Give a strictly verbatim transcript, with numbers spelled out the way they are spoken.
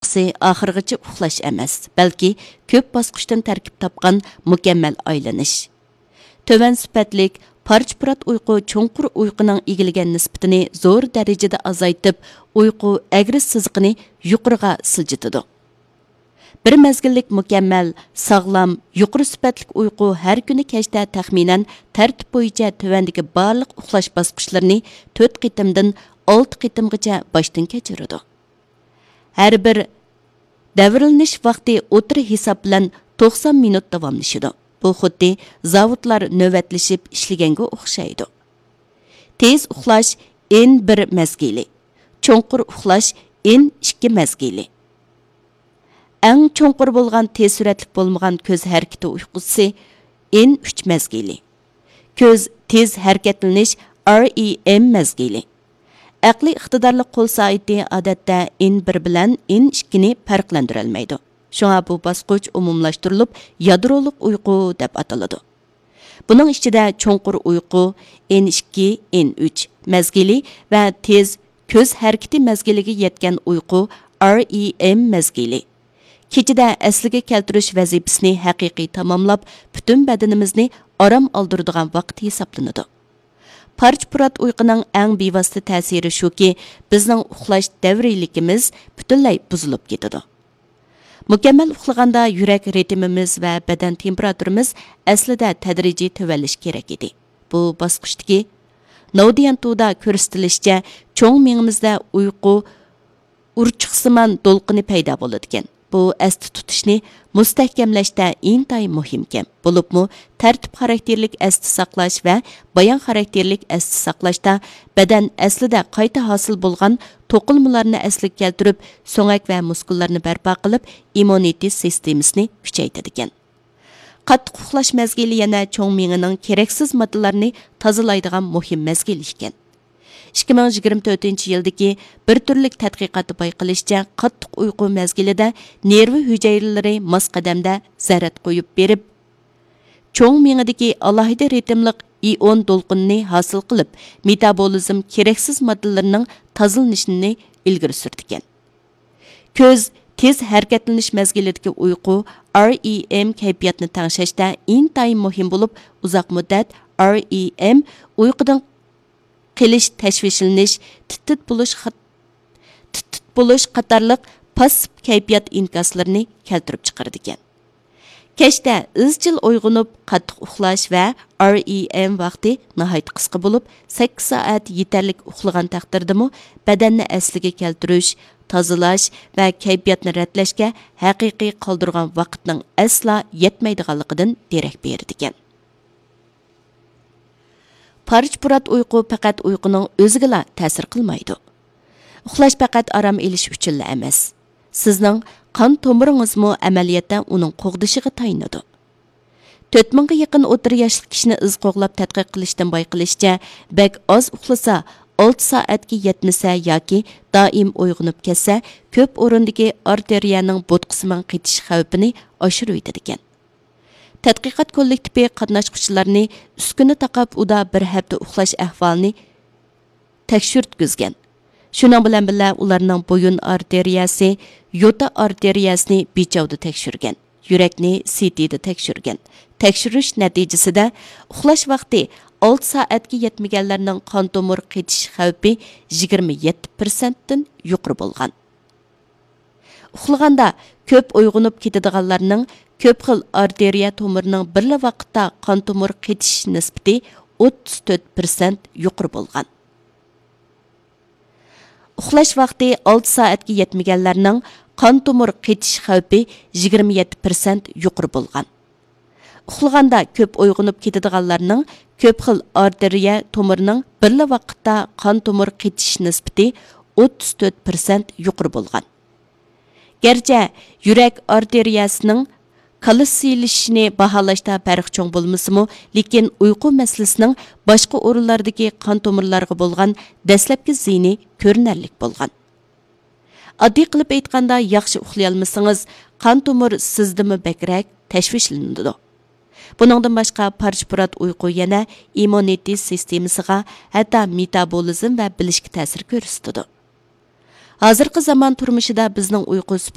uyqusi oxirgacha uxlash emas, balki ko'p bosqichdan tarkib topgan mukammal aylanish. Töven sifatlik parch-purat uyqu cho'nqur uyquning egilgan nisbatini zo'r darajada azaytib, uyqu agri siziqini yuqoriga siljitadi. Bir mezgillik mukammal, sog'lom, yuqori sifatlik uyqu har kuni kechda taxminan tartib bo'yicha tövendagi barliq uxlash bosqichlarini to'rt qitimdan olti qitimgacha boshdan kechiradi. Har bir davrlanish vaqti o'tiri hisob bilan to'qson minut davomlashadi. Bu xuddi zavodlar navbatlashib ishlaganga o'xshaydi. Tez uxlash N bir mezgili, cho'nqur uxlash N ikki mezgili. Eng cho'nqur bo'lgan tez suratlik bo'lmagan ko'z harakati uyqusi N uch mezgili. Ko'z tez harakatlanish R E M mezgili. Aqliy iqtidorli qo'l soati odatda N bir bilan N ikki ni farqlantirolmaydi. Shunga bu bosqich umumlashtirilib yadroliq uyqu deb ataladi. Buning ichida cho'nqur uyqu N ikki, N uch mezgili va tez ko'z harakati mezgiliga yetgan uyqu R E M mezgili. Kechida asliga keltirish vazifasini haqiqiy tamomlab, butun badanimizni orom oldiradigan vaqt hisoblanadi. Parch-purat uyquning eng bevosita ta'siri shuki, bizning uxlash davriyligimiz butunlay buzilib ketadi. Mukammal uxlaganda yurak ritmimiz va badan temperaturamiz aslida tadrijiy tövənlish kerak edi. Bu bosqichdagi Naudiantuda ko'rsatilishicha, cho'ng miyamizda uyqu urchiqsimon to'lqini paydo bo'ladi ekan. Bu asti tutishni mustahkamlashda intayin muhim ekan. Bo'libmi, tartib xarakterlik asti saqlash va bayon xarakterlik asti saqlashda badan aslida qayta hosil bo'lgan to'qilmalarni asliga keltirib, so'ngak va muskullarni barpo qilib, immunitet sistemasini kuchaytiradi ekan. Qattiq uxlash mezgili yana cho'ng miyaning keraksiz moddalarni tozalaydigan muhim mezgil ekan. ikki ming yigirma to'rtinchi yildagi bir turlik tadqiqotda bayqilishicha, qattiq uyqu mezgilida nervi hujayralari mos qadamda zarat qo'yib berib, cho'ng miyadagi alohida ritmlik ion to'lqinni hosil qilib, metabolizm keraksiz moddalarning tozalanishini ilgari surdi ekan. Ko'z tez harakatlanish mezgilidagi uyqu R E M kayfiyatni tangshashda intayin muhim bo'lib, uzoq muddat R E M uyqudan qilish, tashvishlanish, tit-tit bo'lish, tit-tit bo'lish qatorliq passiv kayfiyat inkaslarini keltirib chiqardi ekan. Kechda izchil uyg'onib, qattiq uxlash va R E M vaqti nihoyat qisqa bo'lib, sakkiz soat yetarlik uxlagan taqdirdami, badanni asliga keltirish, tozalash va kayfiyatni ratlashga haqiqiy qoldirgan vaqtning asla yetmaydiganligidan derak berdi ekan. Parch-purat uyqu faqat uyquning o'ziga ta'sir qilmaydi. Uxlash faqat orom olish uchun emas. Sizning qon tomiringizmi amaliyotda uning qo'g'dishiga tayinadi. to'rt mingga yaqin o'rta yoshli kishini iz qo'g'lab tadqiq qilishdan bayqilishicha, bak oz uxlasa, olti soatga yetmasa yoki doim uyg'onib ketsa, ko'p o'rindagi arteriyaning bo'tqisiman qetish xavfini oshirib ekan. Tadqiqot kollektivi qatnashuvchilarni uskuna taqab uda bir hafta uxlash ahvolini tekshirtgizgan. Shuning bilan birga ularning bo'yin arteriyasi, yota arteriyasini bichavda tekshirgan, yurakni C T da tekshirgan. Tekshirish natijasida uxlash vaqti olti soatga yetmaganlarning qon tomir qetish xavfi yigirma yetti foiz dan yuqori bo'lgan. Uxlaganda ko'p uyg'onib ketadiganlarning ko'p xil arteriya tomirining birla vaqtda qon tomir qetish nisbati o'ttiz to'rt foiz yuqori bo'lgan. Uxlash vaqti olti soatga yetmaganlarning qon tomir qetish xavfi yigirma yetti foiz yuqori bo'lgan. Uxlaganda ko'p uyg'onib ketadiganlarning ko'p xil arteriya tomirining birla vaqtda qon tomir qetish nisbati o'ttiz to'rt foiz yuqori bo'lgan. Gerçi yurak arteriyasining kalsiyilishini baholashda farq cho'ng bo'lmasimi, lekin uyqu masalasining boshqa o'rinlardagi qon tomirlariga bo'lgan dastlabki ziyni ko'rinarli bo'lgan. Oddiy qilib aytganda, yaxshi uxlay olmasangiz, qon tomir sizdimi bakrak tashvishlanadi. Buningdan boshqa parch-purat uyqu yana immunitet sistemasiga, hatto metabolizm va bilishga ta'sir ko'rsatadi. Hozirgi zamon turmushida bizning uyqu